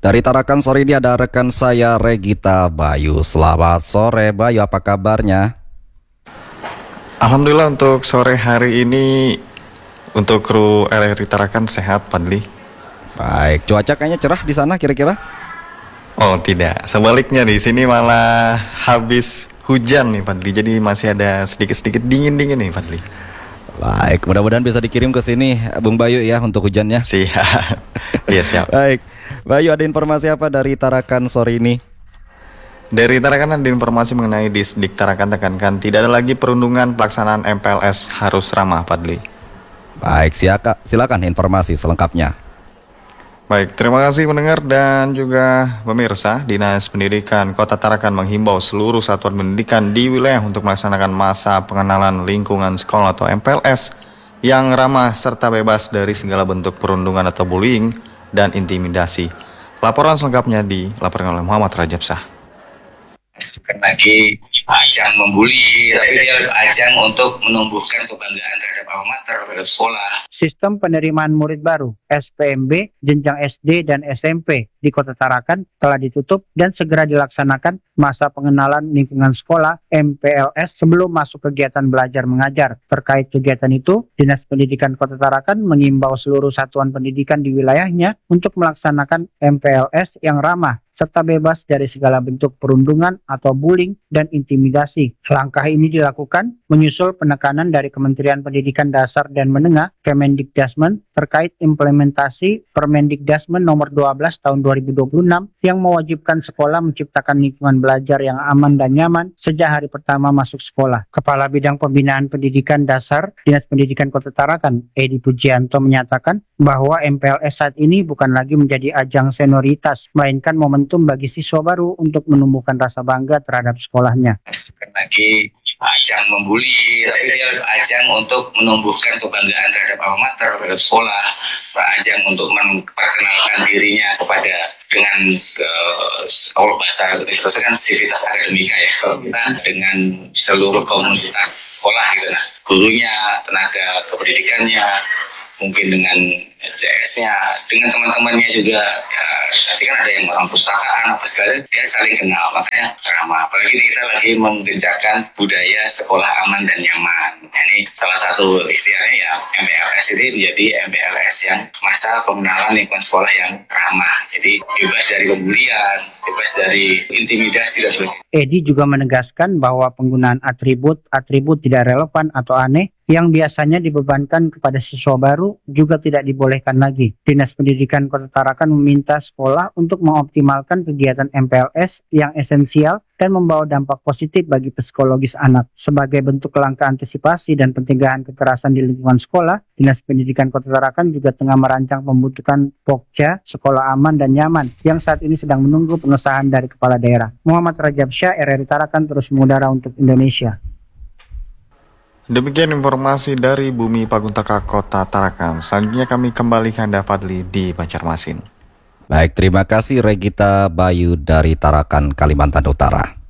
Dari Tarakan sore ini ada rekan saya Regita Bayu. Selamat sore Bayu, apa kabarnya? Alhamdulillah untuk sore hari ini untuk kru RRI Tarakan sehat, Fadli. Baik, cuaca kayaknya cerah di sana kira-kira? Oh tidak, sebaliknya di sini malah habis hujan nih Fadli. Jadi masih ada sedikit-sedikit dingin-dingin nih Fadli. Baik, mudah-mudahan bisa dikirim ke sini Bung Bayu ya untuk hujannya. Siap. Iya siap. Baik, Bayu ada informasi apa dari Tarakan sore ini? Dari Tarakan ada informasi mengenai Disdik Tarakan tekankan tidak ada lagi perundungan pelaksanaan MPLS harus ramah, Fadli. Baik, silakan informasi selengkapnya. Baik, terima kasih pendengar dan juga pemirsa. Dinas Pendidikan Kota Tarakan menghimbau seluruh satuan pendidikan di wilayah untuk melaksanakan masa pengenalan lingkungan sekolah atau MPLS yang ramah serta bebas dari segala bentuk perundungan atau bullying dan intimidasi. Laporan selengkapnya dilaporkan oleh Muhammad Rajab Shah. Bukan lagi ajang membuli, tapi dia ajang untuk menumbuhkan kebanggaan terhadap alma mater, terhadap sekolah. Sistem penerimaan murid baru SPMB jenjang SD dan SMP di Kota Tarakan telah ditutup dan segera dilaksanakan masa pengenalan lingkungan sekolah MPLS sebelum masuk kegiatan belajar mengajar. Terkait kegiatan itu, Dinas Pendidikan Kota Tarakan mengimbau seluruh satuan pendidikan di wilayahnya untuk melaksanakan MPLS yang ramah serta bebas dari segala bentuk perundungan atau bullying dan intimidasi. Langkah ini dilakukan menyusul penekanan dari Kementerian Pendidikan Dasar dan Menengah Kemendikdasmen terkait implementasi Permendikdasmen nomor 12 tahun 2026 yang mewajibkan sekolah menciptakan lingkungan belajar yang aman dan nyaman sejak hari pertama masuk sekolah. Kepala Bidang Pembinaan Pendidikan Dasar Dinas Pendidikan Kota Tarakan, Edi Pujianto, menyatakan bahwa MPLS saat ini bukan lagi menjadi ajang senioritas, melainkan momentum bagi siswa baru untuk menumbuhkan rasa bangga terhadap sekolahnya. Bukan lagi ajang membuli, tapi dia ajang untuk menumbuhkan kebanggaan terhadap alma mater, terhadap sekolah, ajang untuk memperkenalkan dirinya kepada dengan kalau bahasa itu kan sivitas akademika ya, kalau kita dengan seluruh komunitas sekolah gitu, gurunya, tenaga kependidikannya, mungkin dengan CS-nya, dengan teman-temannya juga. Ya, nanti kan ada yang orang pustakaan apa segala, dia saling kenal, makanya ramah. Apalagi kita lagi menggencarkan budaya sekolah aman dan nyaman. Ini salah satu istilahnya ya, MPLS ini menjadi MPLS yang masa pengenalan lingkungan sekolah yang ramah. Jadi bebas dari pembulian, bebas dari intimidasi dan sebagainya. Edi juga menegaskan bahwa penggunaan atribut tidak relevan atau aneh yang biasanya dibebankan kepada siswa baru juga tidak dibolehkan lagi. Dinas Pendidikan Kota Tarakan meminta sekolah untuk mengoptimalkan kegiatan MPLS yang esensial dan membawa dampak positif bagi psikologis anak. Sebagai bentuk langkah antisipasi dan pencegahan kekerasan di lingkungan sekolah, Dinas Pendidikan Kota Tarakan juga tengah merancang pembentukan Pokja Sekolah Aman dan Nyaman yang saat ini sedang menunggu pengesahan dari Kepala Daerah. Muhammad Rajab Shah, RRI Tarakan, terus mengudara untuk Indonesia. Demikian informasi dari Bumi Paguntaka Kota Tarakan. Selanjutnya kami kembali ke Anda, Fadli, di Banjarmasin. Baik, terima kasih Regita Bayu dari Tarakan, Kalimantan Utara.